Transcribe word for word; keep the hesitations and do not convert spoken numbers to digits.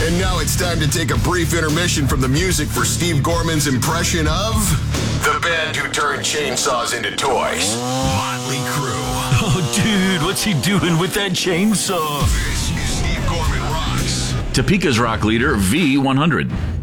And now it's time to take a brief intermission from the music for Steve Gorman's impression of the band who turned chainsaws into toys, Motley Crue. Oh, dude, what's he doing with that chainsaw? This is Steve Gorman Rocks. Topeka's rock leader, V one hundred.